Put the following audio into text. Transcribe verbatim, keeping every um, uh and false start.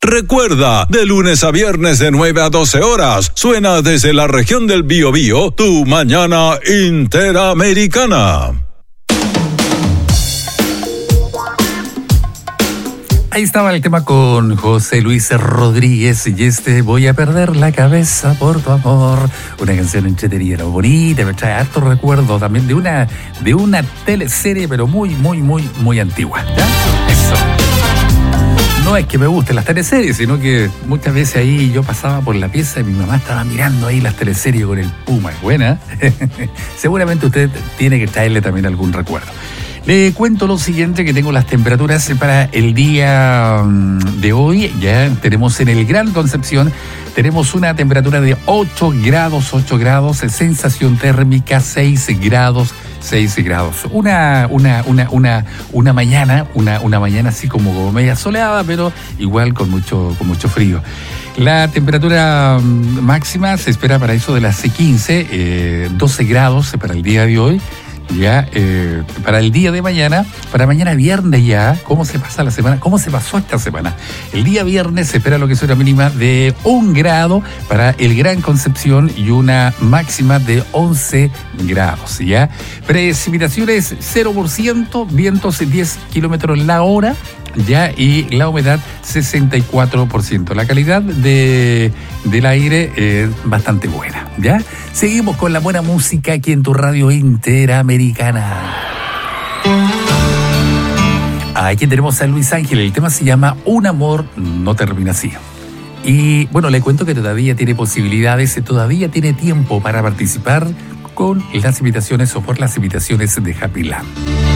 Recuerda, de lunes a viernes de nueve a doce horas, suena desde la región del Biobío, tu mañana interamericana. Ahí estaba el tema con José Luis Rodríguez y este Voy a perder la cabeza por tu amor. Una canción entretenida, bonita, me trae harto recuerdo también de una, de una teleserie, pero muy, muy, muy, muy antigua. ¿Ya? Eso. No es que me gusten las teleseries, sino que muchas veces ahí yo pasaba por la pieza y mi mamá estaba mirando ahí las teleseries con el Puma. Es buena. Seguramente usted tiene que traerle también algún recuerdo. Le cuento lo siguiente, que tengo las temperaturas para el día de hoy. Ya tenemos en el Gran Concepción, tenemos una temperatura de ocho grados, ocho grados, sensación térmica seis grados, seis grados. Una, una, una, una, una mañana, una, una mañana así como, como media soleada, pero igual con mucho, con mucho frío. La temperatura máxima se espera para eso de las quince, eh, doce grados para el día de hoy. Ya, eh, para el día de mañana, para mañana viernes ya, ¿cómo se pasa la semana? ¿Cómo se pasó esta semana? El día viernes se espera lo que es una mínima de un grado para el Gran Concepción y una máxima de once grados, ¿ya? Precipitaciones cero por ciento, vientos diez kilómetros la hora, ya, y la humedad sesenta y cuatro por ciento. La calidad de, del aire es eh, bastante buena, ¿ya? Seguimos con la buena música aquí en tu radio interamericana. Aquí tenemos a Luis Ángel, el tema se llama Un amor no termina así. Y bueno, le cuento que todavía tiene posibilidades, todavía tiene tiempo para participar con las invitaciones o por las invitaciones de Happy Land.